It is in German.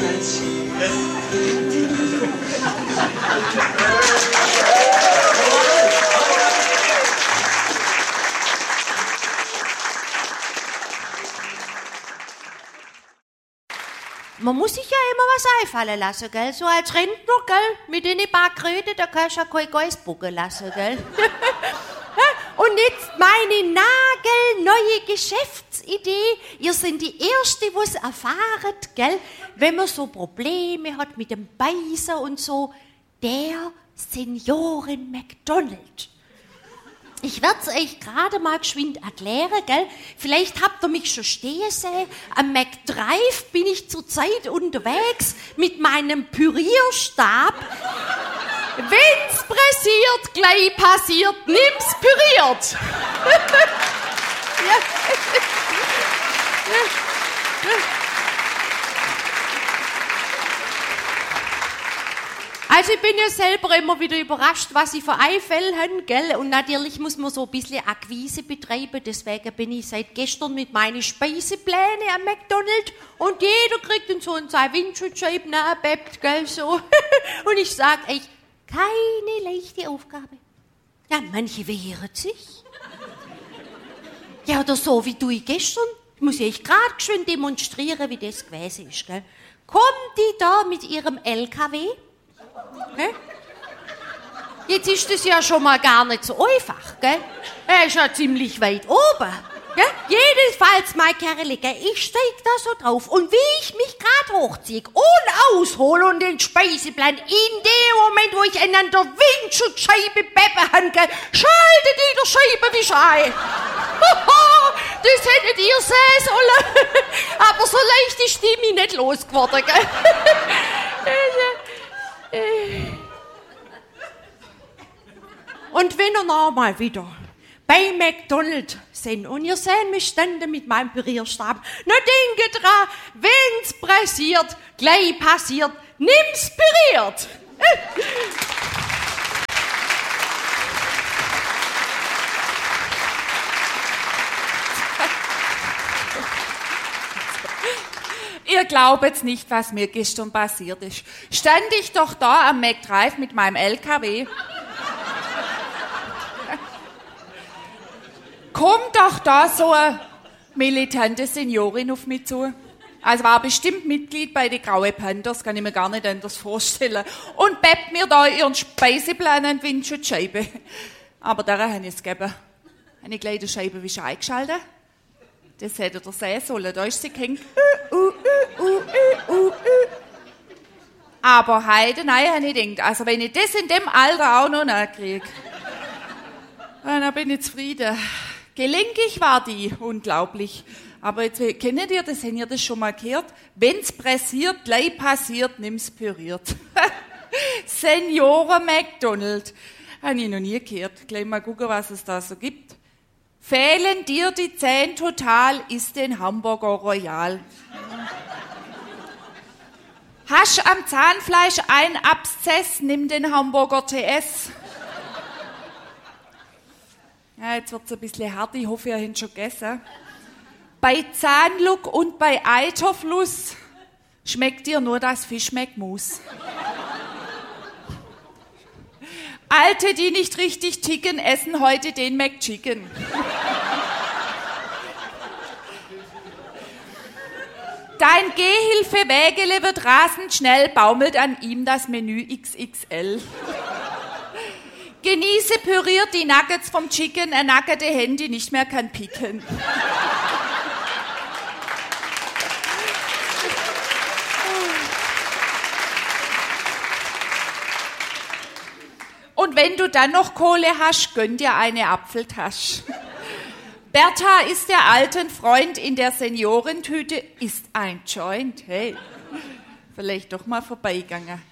Man muss sich ja immer was einfallen lassen, gell? So als Rentner, gell? Mit den paar Kröten, da kannst du ja kein Geist bucken lassen, gell? Und jetzt meine nagelneue Geschäftsidee. Ihr seid die Erste, die es erfahren, gell? Wenn man so Probleme hat mit dem Beißen und so. Der Senioren-McDonald. Ich werde es euch gerade mal geschwind erklären, gell? Vielleicht habt ihr mich schon stehen sehen. Am McDrive bin ich zurzeit unterwegs mit meinem Pürierstab. Wenn's pressiert, gleich passiert, nimm's püriert. Ja. Also ich bin ja selber immer wieder überrascht, was sie für Einfälle haben, gell? Und natürlich muss man so ein bisschen Akquise betreiben, deswegen bin ich seit gestern mit meinen Speiseplänen am McDonald's und jeder kriegt dann so seine Windschutzscheiben abbebt, gell, so. Und ich sag euch, keine leichte Aufgabe. Ja, manche wehren sich. Ja, oder so wie du gestern, muss ich gerade schön demonstrieren, wie das gewesen ist, gell? Kommt die da mit ihrem LKW? Okay. Jetzt ist das ja schon mal gar nicht so einfach, gell? Er ist ja ziemlich weit oben, gell? Jedenfalls, mein Kerl, gell? Ich steig da so drauf und wie ich mich grad hochziehe und aushole und den Speiseplan, in dem Moment, wo ich an der Windschutzscheibe beppe habe, gell? Schaltet die der Scheibe wie Schei. Das hättet ihr sehen sollen. Aber so leicht ist die mich nicht losgeworden, gell? Und wenn ihr noch mal wieder bei McDonald's sind und ihr seht mich standen mit meinem Pürierstab, na denke dran, wenn's pressiert, gleich passiert, nimm's püriert. Ihr glaubt jetzt nicht, was mir gestern passiert ist. Stand ich doch da am McDrive mit meinem LKW. Kommt doch da so eine militante Seniorin auf mich zu. Also war bestimmt Mitglied bei den Grauen Panthers, kann ich mir gar nicht anders vorstellen. Und bebt mir da ihren Speiseplan an die Windschutzscheibe. Aber daran habe ich es gegeben. Habe ich gleich die Scheibe wieder eingeschaltet. Das hättet ihr sehen sollen, da ist sie gehängt. Aber heute, nein, habe ich gedacht, also wenn ich das in dem Alter auch noch nachkriege, dann bin ich zufrieden. Gelenkig war die, unglaublich. Aber jetzt, kennt ihr das, habt ihr das schon mal gehört? Wenn's pressiert, gleich passiert, nimm's püriert. Senioren McDonald. Habe ich noch nie gehört. Gleich mal gucken, was es da so gibt. Fehlen dir die 10 total, isst den Hamburger Royal. Hast am Zahnfleisch ein Abszess, nimm den Hamburger TS. Ja, jetzt wird's ein bisschen hart, ich hoffe, ihr habt schon gegessen. Bei Zahnluck und bei Eiterfluss schmeckt dir nur das Fischmeckmus. Alte, die nicht richtig ticken, essen heute den McChicken. Dein Gehhilfe-Wägele wird rasend schnell, baumelt an ihm das Menü XXL. Genieße püriert die Nuggets vom Chicken, ein nackerte Handy nicht mehr kann picken. Und wenn du dann noch Kohle hast, gönn dir eine Apfeltasche. Bertha ist der alten Freund in der Seniorentüte, ist ein Joint. Hey, vielleicht doch mal vorbeigegangen.